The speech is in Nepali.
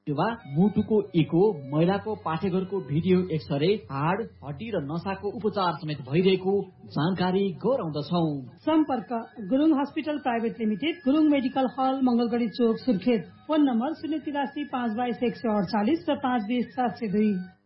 वा मुटुको इको, महिलाको पाठेघरको भिडियो एक्सरे, हाड, हड्डी र नसाको उपचार समेत भइरहेको जानकारी गराउँदछौ। सम्पर्क Gurung hospital private limited, Gurung medical हल, मंगलगढी चोक, सुर्खेत। फोन नम्बर 083 522 148 र 520 702।